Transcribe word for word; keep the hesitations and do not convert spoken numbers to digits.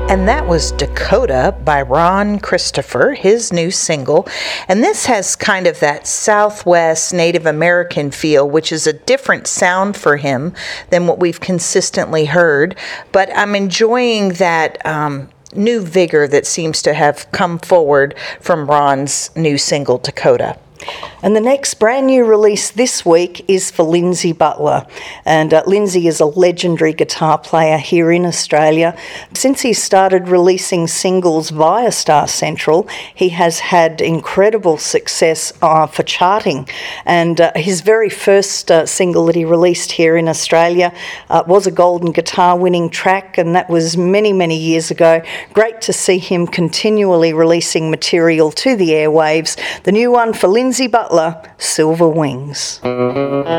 And that was Dakota by Ron Christopher, his new single. And this has kind of that Southwest Native American feel, which is a different sound for him than what we've consistently heard. But I'm enjoying that um, new vigor that seems to have come forward from Ron's new single, Dakota. And the next brand new release this week is for Lindsay Butler. And uh, Lindsay is a legendary guitar player here in Australia. Since he started releasing singles via Star Central, he has had incredible success uh, for charting. And uh, his very first uh, single that he released here in Australia uh, was a Golden Guitar winning track, and that was many, many years ago. Great to see him continually releasing material to the airwaves. The new one for Lindsay Butler, Silver Wings.